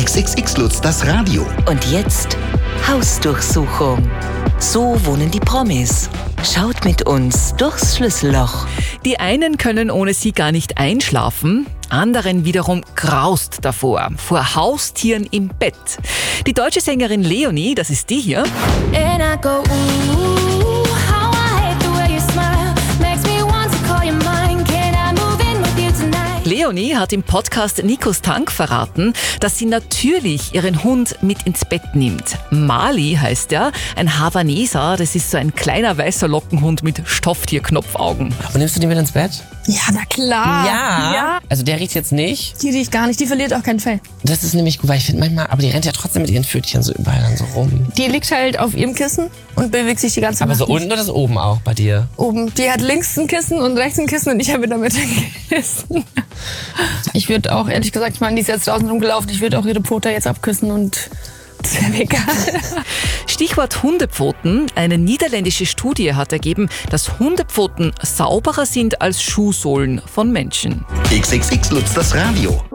XXX Lutz, das Radio. Und jetzt Hausdurchsuchung. So wohnen die Promis. Schaut mit uns durchs Schlüsselloch. Die einen können ohne sie gar nicht einschlafen, anderen wiederum graust davor, vor Haustieren im Bett. Die deutsche Sängerin Leonie, das ist die hier, And I go, ooh, how I hate the way you smile. Makes me want to call you mine. Can I move in with you tonight? Leonie hat im Podcast Nikos Tank verraten, dass sie natürlich ihren Hund mit ins Bett nimmt. Mali heißt er, ein Havaneser, das ist so ein kleiner weißer Lockenhund mit Stofftierknopfaugen. Und nimmst du die mit ins Bett? Ja, na klar. Ja. Also der riecht jetzt nicht. Die riecht gar nicht, die verliert auch kein Fell. Das ist nämlich gut, weil ich finde manchmal, aber die rennt ja trotzdem mit ihren Pfötchen so überall dann so rum. Die liegt halt auf ihrem Kissen und bewegt sich die ganze Aber Nacht so nicht. unten oder so oben auch bei dir? Oben. Die hat links ein Kissen und rechts ein Kissen und ich habe in der Mitte ein Kissen. Ich würde auch, ehrlich gesagt, ich meine, die ist jetzt draußen rumgelaufen, ich würde auch ihre Pfote jetzt abküssen und das wäre mir egal. Stichwort Hundepfoten. Eine niederländische Studie hat ergeben, dass Hundepfoten sauberer sind als Schuhsohlen von Menschen. XXX Lutz, das Radio.